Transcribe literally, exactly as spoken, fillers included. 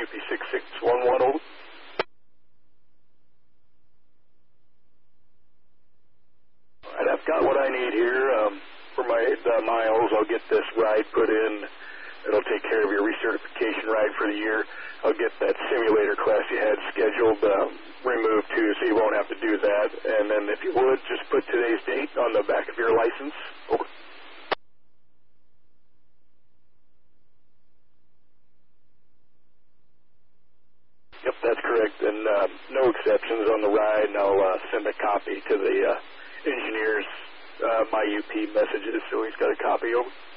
U P six six one one, over. All right, I've got what I need here. Um, for my the miles, I'll get this ride put in. It'll take care of your recertification ride for the year. I'll get that simulator class you had scheduled um, removed too, so you won't have to do that. And then if you would, just put today's date on the back of your license. Over. Yep, that's correct. And uh, no exceptions on the ride, and I'll uh, send a copy to the uh, engineer's uh, my U P messages, so he's got a copy. Over.